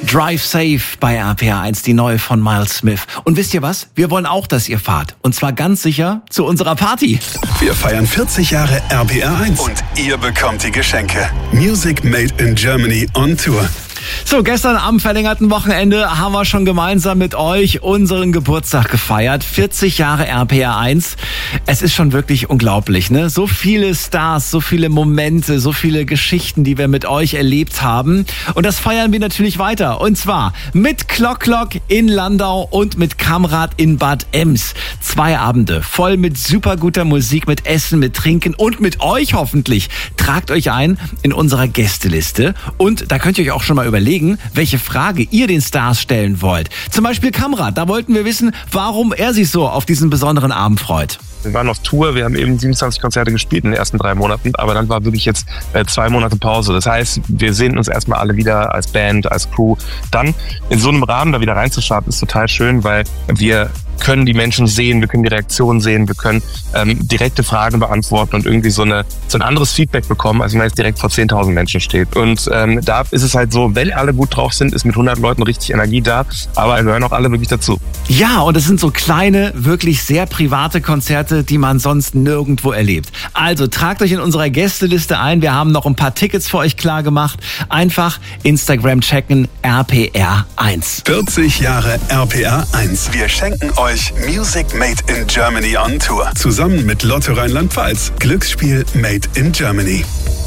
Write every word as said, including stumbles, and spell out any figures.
Drive Safe bei R P R eins, die neue von Miles Smith. Und wisst ihr was? Wir wollen auch, dass ihr fahrt. Und zwar ganz sicher zu unserer Party. Wir feiern vierzig Jahre R P R eins. Und ihr bekommt die Geschenke. Music Made in Germany on Tour. So, gestern am verlängerten Wochenende haben wir schon gemeinsam mit euch unseren Geburtstag gefeiert. vierzig Jahre R P R eins. Es ist schon wirklich unglaublich, ne? So viele Stars, so viele Momente, so viele Geschichten, die wir mit euch erlebt haben. Und das feiern wir natürlich weiter. Und zwar mit Clock Clock in Landau und mit Kamrad in Bad Ems. Zwei Abende voll mit super guter Musik, mit Essen, mit Trinken und mit euch hoffentlich. Tragt euch ein in unserer Gästeliste. Und da könnt ihr euch auch schon mal überlegen, welche Frage ihr den Stars stellen wollt. Zum Beispiel Kamrad, da wollten wir wissen, warum er sich so auf diesen besonderen Abend freut. Wir waren auf Tour, wir haben eben siebenundzwanzig Konzerte gespielt in den ersten drei Monaten, aber dann war wirklich jetzt äh, zwei Monate Pause. Das heißt, wir sehen uns erstmal alle wieder als Band, als Crew. Dann in so einem Rahmen da wieder reinzustarten, ist total schön, weil wir können die Menschen sehen, wir können die Reaktionen sehen, wir können ähm, direkte Fragen beantworten und irgendwie so eine so ein anderes Feedback bekommen, als wenn man jetzt direkt vor zehntausend Menschen steht. Und ähm, da ist es halt so, wenn alle gut drauf sind, ist mit hundert Leuten richtig Energie da, aber wir gehören auch alle wirklich dazu. Ja, und es sind so kleine, wirklich sehr private Konzerte, die man sonst nirgendwo erlebt. Also tragt euch in unserer Gästeliste ein, wir haben noch ein paar Tickets für euch klar gemacht. Einfach Instagram checken, R P R eins. vierzig Jahre R P R eins. Wir schenken euch Music Made in Germany on Tour. Zusammen mit Lotto Rheinland-Pfalz. Glücksspiel Made in Germany.